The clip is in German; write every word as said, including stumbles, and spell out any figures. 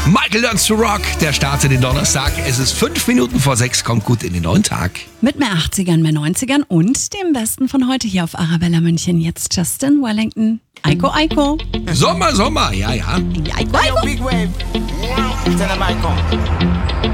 Michael Learns to Rock, der startet den Donnerstag. Es ist fünf Minuten vor sechs, kommt gut in den neuen Tag. Mit mehr achtzigern, mehr neunzigern und dem Besten von heute hier auf Arabella München. Jetzt Justin Wellington. Eiko, Eiko. Sommer, Sommer, ja, ja. Eiko, Eiko. Big wave. Tell them I come.